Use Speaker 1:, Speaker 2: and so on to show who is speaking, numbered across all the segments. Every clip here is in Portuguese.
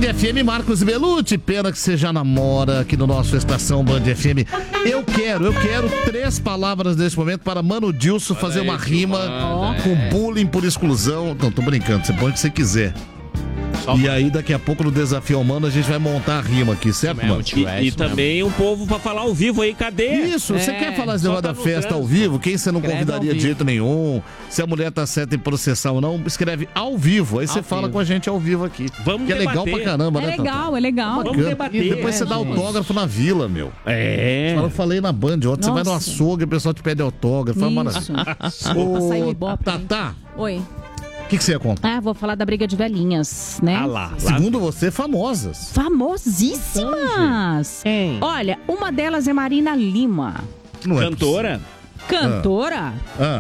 Speaker 1: FM, Marcos Belucci, pena que você já namora aqui no nosso Estação Band FM. Eu quero 3 palavras nesse momento para Mano Dilson fazer uma rima com bullying por exclusão. Não, tô brincando, você põe o que você quiser. E aí, daqui a pouco, no Desafio Humano, a gente vai montar a rima aqui, certo, mano?
Speaker 2: E também um povo pra falar ao vivo aí, cadê?
Speaker 1: Isso, você quer falar esse negócio da festa ao vivo? Quem você não convidaria de jeito nenhum? Se a mulher tá certa em processar ou não, escreve ao vivo. Aí você fala com a gente ao vivo aqui.
Speaker 2: Vamos
Speaker 1: debater. É legal pra caramba, né,
Speaker 3: legal, é legal.
Speaker 2: Vamos debater.
Speaker 1: E depois você dá autógrafo na vila, meu. Eu falei na Band ontem, você vai no açougue, o pessoal te pede autógrafo.
Speaker 3: Isso. Saiu Ibope.
Speaker 1: Tatá.
Speaker 3: Oi.
Speaker 1: O que você ia contar?
Speaker 3: Vou falar da briga de velhinhas, né?
Speaker 1: Segundo você, famosas.
Speaker 3: Famosíssimas! Olha, uma delas é Marina Lima.
Speaker 1: Não é
Speaker 2: Cantora?
Speaker 3: Cantora?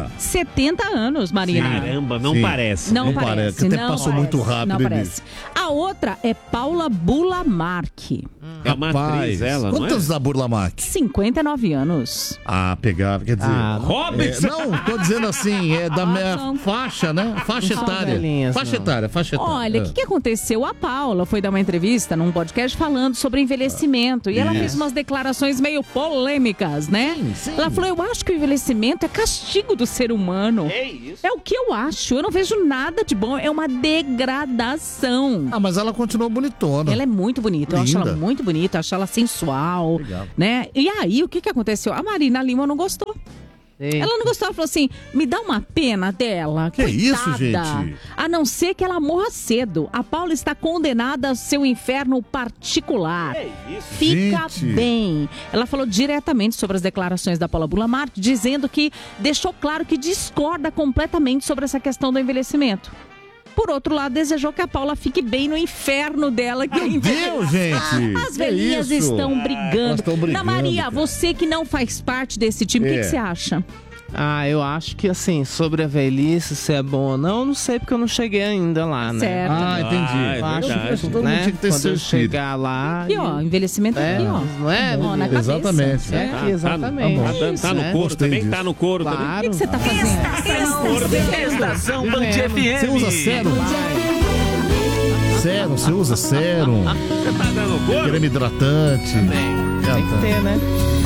Speaker 3: 70 anos, Marina.
Speaker 2: Caramba, não parece.
Speaker 3: Não parece.
Speaker 1: Até passou muito rápido.
Speaker 3: Não parece. A outra é Paula Bulamarque.
Speaker 2: É uma atriz, ela, não é?
Speaker 1: Quantos da Burlamarque?
Speaker 3: 59 anos.
Speaker 1: Pegava, quer dizer...
Speaker 2: Robson!
Speaker 1: Não, tô dizendo assim, é da minha faixa, né? Faixa etária. Faixa etária.
Speaker 3: Olha, o que aconteceu? A Paula foi dar uma entrevista num podcast falando sobre envelhecimento. E ela fez umas declarações meio polêmicas, né? Sim. Ela falou, eu acho que o envelhecimento é castigo do ser humano. É isso. É o que eu acho. Eu não vejo nada de bom. É uma degradação.
Speaker 1: Mas ela continua bonitona.
Speaker 3: Ela é muito bonita. Eu acho ela muito bonita. Eu acho ela sensual. Legal. Né? E aí, o que aconteceu? A Marina Lima não gostou. Ela não gostou, ela falou assim, me dá uma pena dela.
Speaker 1: Que
Speaker 3: coitada,
Speaker 1: isso, gente?
Speaker 3: A não ser que ela morra cedo. A Paula está condenada ao seu inferno particular. Fica bem. Ela falou diretamente sobre as declarações da Paula Bulamarque, dizendo que deixou claro que discorda completamente sobre essa questão do envelhecimento. Por outro lado, desejou que a Paula fique bem no inferno dela. Que
Speaker 1: Deus, gente!
Speaker 3: As velhinhas estão brigando. Ana Maria,
Speaker 4: cara.
Speaker 3: você que não faz parte desse time, o que você acha?
Speaker 4: Eu acho que, assim, sobre a velhice, se é bom ou não, eu não sei, porque eu não cheguei ainda lá, né?
Speaker 3: Certo.
Speaker 1: Entendi.
Speaker 4: Eu acho
Speaker 2: verdade.
Speaker 4: que,
Speaker 1: Todo mundo tinha que ter
Speaker 4: quando eu
Speaker 1: certeza.
Speaker 4: chegar lá...
Speaker 3: Aqui, ó, envelhecimento aqui, ó.
Speaker 4: Não é?
Speaker 3: Na cabeça.
Speaker 1: Exatamente.
Speaker 4: É aqui, exatamente.
Speaker 2: Tá no couro
Speaker 1: Gostei
Speaker 2: também?
Speaker 1: disso.
Speaker 2: Tá no couro também?
Speaker 4: Claro.
Speaker 3: O que você tá fazendo?
Speaker 5: Estação Band FM.
Speaker 1: Você usa sérum? Sérum, você usa sérum?
Speaker 2: Você tá dando couro?
Speaker 1: Creme hidratante.
Speaker 4: Tem que ter, né?